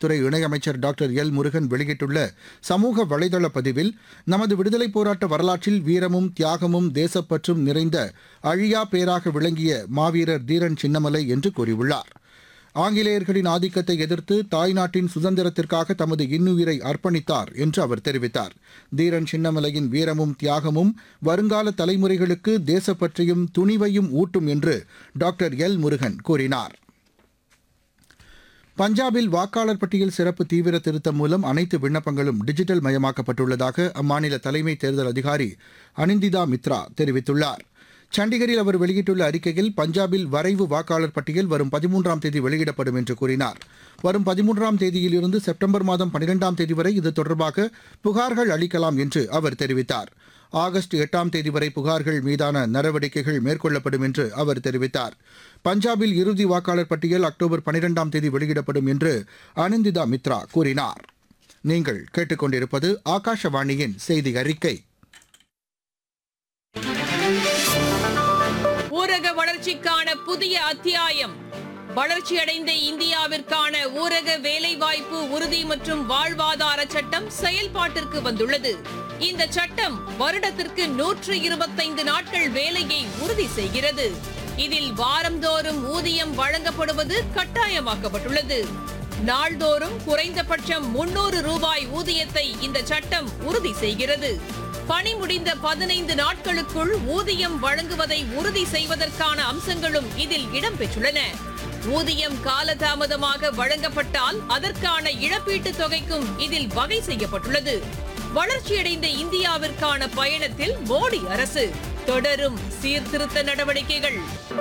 நலத்துறை இணையமைச்சர் doctor L Murugan வெளியிட்டுள்ள சமூக வலைதள பதிவில், நமது விடுதலைப் போராட்ட வரலாற்றில் வீரமும் தியாகமும் தேசப்பற்றும் நிறைந்த அழியா பேராக விளங்கிய மாவீரர் தீரன் சின்னமலை என்று கூறியுள்ளார். ஆங்கிலேயர்களின் ஆதிக்கத்தை எதிர்த்து தாய்நாட்டின் சுதந்திரத்திற்காக தமது இன்னுயிரை அர்ப்பணித்தார் என்று அவர் தெரிவித்தார். தீரன் சின்னமலையின் வீரமும் தியாகமும் வருங்கால தலைமுறைகளுக்கு தேசப்பற்றையும் துணிவையும் ஊட்டும் என்று டாக்டர் எல் முருகன் கூறினார். பஞ்சாபில் வாக்காளர் பட்டியல் சிறப்பு தீவிர திருத்தம் மூலம் அனைத்து விண்ணப்பங்களும் டிஜிட்டல் மயமாக்கப்பட்டுள்ளதாக அம்மாநில தலைமை தேர்தல் அதிகாரி அனிந்திதா மித்ரா தெரிவித்துள்ளார். சண்டிகரில் அவர் வெளியிட்டுள்ள அறிக்கையில், பஞ்சாபில் வரைவு வாக்காளர் பட்டியல் வரும் 13ஆம் தேதி வெளியிடப்படும் என்று கூறினார். வரும் 13ஆம் தேதியிலிருந்து செப்டம்பர் மாதம் 12ஆம் தேதி வரை இது தொடர்பாக புகார்கள் அளிக்கலாம் என்று அவர் தெரிவித்தார். ஆகஸ்ட் 8ஆம் தேதி வரை புகார்கள் மீதான நடவடிக்கைகள் மேற்கொள்ளப்படும் என்று அவர் தெரிவித்தார். பஞ்சாபில் இறுதி வாக்காளர் பட்டியல் அக்டோபர் 12ஆம் தேதி வெளியிடப்படும் என்று அனிந்திதா மித்ரா கூறினார். நீங்கள் கேட்டுக்கொண்டிருப்பது ஆகாஷவாணியின் செய்தி அறிக்கை. ஊரக வளர்ச்சிக்கான புதிய அத்தியாயம். வளர்ச்சியடைந்த இந்தியாவிற்கான ஊரக வேலைவாய்ப்பு உறுதி மற்றும் வாழ்வாதார சட்டம் செயல்பாட்டிற்கு வந்துள்ளது. இந்த சட்டம் வருடத்திற்கு 125 நாட்கள் வேலையை உறுதி செய்கிறது. இதில் வாரந்தோறும் ஊதியம் வழங்கப்படுவது கட்டாயமாக்கப்பட்டுள்ளது. நாள்தோறும் குறைந்தபட்சம் 300 ரூபாய் ஊதியத்தை இந்த சட்டம் உறுதி செய்கிறது. பணி முடிந்த 15 நாட்களுக்குள் ஊதியம் வழங்குவதை உறுதி செய்வதற்கான அம்சங்களும் இதில் இடம்பெற்றுள்ளன. ஊதியம் காலதாமதமாக வழங்கப்பட்டால் அதற்கான இழப்பீட்டுத் தொகைக்கும் இதில் வகை செய்யப்பட்டுள்ளது. வளர்ச்சியடைந்த இந்தியாவிற்கான பயணத்தில் மோடி அரசு தொடரும் சீர்திருத்த நடவடிக்கைகள்.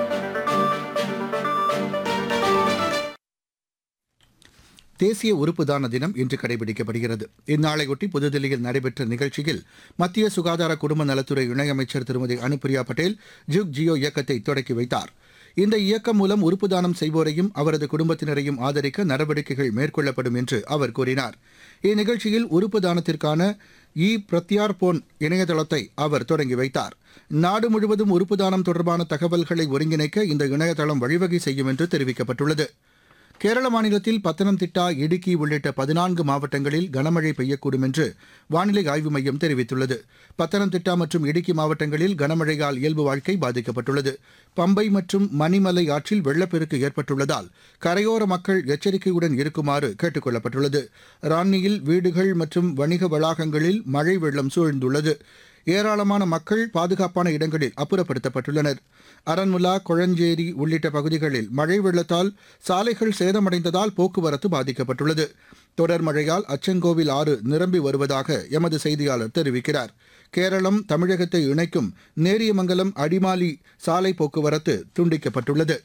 தேசிய உறுப்பு தான தினம் இன்று கடைபிடிக்கப்படுகிறது. இந்நாளையொட்டி புதுதில்லியில் நடைபெற்ற நிகழ்ச்சியில் மத்திய சுகாதார குடும்ப நலத்துறை இணையமைச்சர் திருமதி அனுப்பிரியா பட்டேல் ஜுக் ஜியோ இயக்கத்தை தொடக்கி வைத்தார். இந்த இயக்கம் மூலம் உறுப்பு தானம் செய்வோரையும் அவரது குடும்பத்தினரையும் ஆதரிக்க நடவடிக்கைகள் மேற்கொள்ளப்படும் என்று அவர் கூறினார். இந்நிகழ்ச்சியில் உறுப்பு தானத்திற்கான பிரத்யார்போன் இணையதளத்தை அவர் தொடங்கி வைத்தார். நாடு முழுவதும் உறுப்பு தானம் தொடர்பான தகவல்களை ஒருங்கிணைக்க இந்த இணையதளம் வழிவகை செய்யும் என்று தெரிவிக்கப்பட்டுள்ளது. கேரள மாநிலத்தில் பத்தனம்திட்டா, இடுக்கி உள்ளிட்ட 14 மாவட்டங்களில் கனமழை பெய்யக்கூடும் என்று வானிலை ஆய்வு மையம் தெரிவித்துள்ளது. பத்தனம்திட்டா மற்றும் இடுக்கி மாவட்டங்களில் கனமழையால் இயல்பு வாழ்க்கை பாதிக்கப்பட்டுள்ளது. பம்பை மற்றும் மணிமலை ஆற்றில் வெள்ளப்பெருக்கு ஏற்பட்டுள்ளதால் கரையோர மக்கள் எச்சரிக்கையுடன் இருக்குமாறு கேட்டுக் கொள்ளப்பட்டுள்ளது. ரான்னியில் வீடுகள் மற்றும் வணிக வளாகங்களில் மழை வெள்ளம் சூழ்ந்துள்ளது. ஏராளமான மக்கள் பாதுகாப்பான இடங்களில் அப்புறப்படுத்தப்பட்டுள்ளனர். அரண்முலா, கொழஞ்சேரி உள்ளிட்ட பகுதிகளில் மழை வெள்ளத்தால் சாலைகள் சேதமடைந்ததால் போக்குவரத்து பாதிக்கப்பட்டுள்ளது. தொடர் மழையால் அச்சங்கோவில் ஆறு நிரம்பி வருவதாக எமது செய்தியாளர் தெரிவிக்கிறார். கேரளம் தமிழகத்தை இணைக்கும் நேரியமங்கலம் அடிமாலி சாலை போக்குவரத்து துண்டிக்கப்பட்டுள்ளது.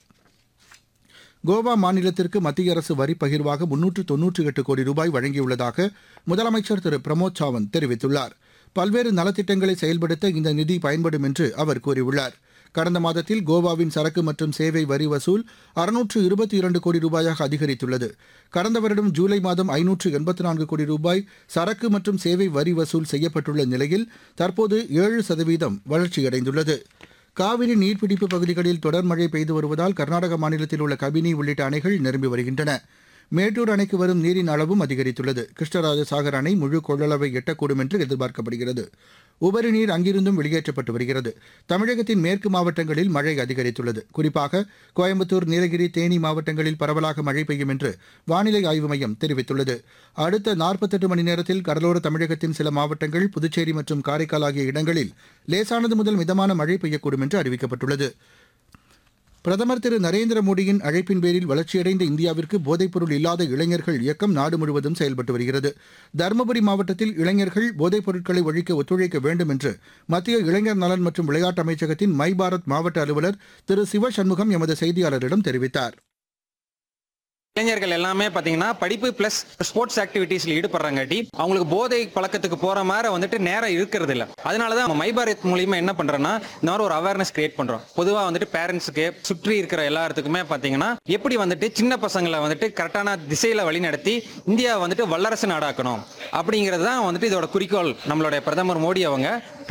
கோவா மாநிலத்திற்கு மத்திய அரசு வரி பகிர்வாக 398 கோடி ரூபாய் வழங்கியுள்ளதாக முதலமைச்சர் திரு பிரமோத் சாவந்த் தெரிவித்துள்ளார். பல்வேறு நலத்திட்டங்களை செயல்படுத்த இந்த நிதி பயன்படும் என்று அவர் கூறியுள்ளார். கடந்த மாதத்தில் கோவாவின் சரக்கு மற்றும் சேவை வரி வசூல் 622 கோடி ரூபாயாக அதிகரித்துள்ளது. கடந்த வருடம் ஜூலை மாதம் 584 கோடி ரூபாய் சரக்கு மற்றும் சேவை வரி வசூல் செய்யப்பட்டுள்ள நிலையில் தற்போது 7% வளர்ச்சியடைந்துள்ளது. காவிரி நீர்பிடிப்பு பகுதிகளில் தொடர் மழை பெய்து வருவதால் கர்நாடக மாநிலத்தில் உள்ள கபினி உள்ளிட்ட அணைகள் நிரம்பி வருகின்றன. மேட்டூர் அணைக்கு வரும் நீரின் அளவும் அதிகரித்துள்ளது. கிருஷ்ணராஜசாகர் அணை முழு கொள்ளளவை எட்டக்கூடும் என்று எதிர்பார்க்கப்படுகிறது. உபரி நீர் அங்கிருந்தும் வெளியேற்றப்பட்டு வருகிறது. தமிழகத்தின் மேற்கு மாவட்டங்களில் மழை அதிகரித்துள்ளது. குறிப்பாக கோயம்புத்தூர், நீலகிரி, தேனி மாவட்டங்களில் பரவலாக மழை பெய்யும் என்று வானிலை ஆய்வு மையம் தெரிவித்துள்ளது. அடுத்த 48 மணி நேரத்தில் கடலோர தமிழகத்தின் சில மாவட்டங்கள், புதுச்சேரி மற்றும் காரைக்கால் ஆகிய இடங்களில் லேசானது முதல் மிதமான மழை பெய்யக்கூடும் என்று அறிவிக்கப்பட்டுள்ளது. பிரதமர் திரு நரேந்திர மோடியின் அழைப்பின் பேரில் வளர்ச்சியடைந்த இந்தியாவிற்கு போதைப்பொருள் இல்லாத இளைஞர்கள் இயக்கம் நாடு முழுவதும் செயல்பட்டு வருகிறது. தருமபுரி மாவட்டத்தில் இளைஞர்கள் போதைப் பொருட்களை ஒழிக்க ஒத்துழைக்க வேண்டும் என்று மத்திய இளைஞர் நலன் மற்றும் விளையாட்டு அமைச்சகத்தின் மை பாரத் மாவட்ட அலுவலர் திரு சிவ சண்முகம் எமது செய்தியாளரிடம் தெரிவித்தார். இளைஞர்கள் எல்லாமே பாத்தீங்கன்னா படிப்பு பிளஸ் ஸ்போர்ட்ஸ் ஆக்டிவிட்டீஸ்ல ஈடுபடுறாங்காட்டி அவங்களுக்கு போதை பழக்கத்துக்கு போற மாதிரி நேரம் இருக்கிறது இல்ல. அதனாலதான் மை பாரத் மூலியமா என்ன பண்றோம்னா இந்த மாதிரி ஒரு அவேர்னஸ் கிரியேட் பண்றோம். பொதுவா பேரண்ட்ஸுக்கு சுற்றி இருக்கிற எல்லாத்துக்குமே பாத்தீங்கன்னா எப்படி சின்ன பசங்களை கரெக்டான திசையில வழி நடத்தி இந்தியா வல்லரசு நாடாக்கணும் அப்படிங்கிறது தான் இதோட குறிக்கோள். நம்மளுடைய பிரதமர் மோடி அவங்க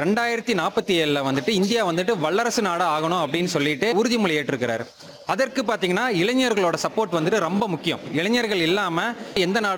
2047 இந்தியா வல்லரசு நாடா ஆகணும் அப்படின்னு சொல்லிட்டு உறுதிமொழி ஏற்றிருக்கிறாரு. அதற்கு பாத்தீங்கன்னா இளைஞர்களோட சப்போர்ட் ரொம்ப முக்கியம். இளைஞர்கள் இல்லாம எந்த நாடு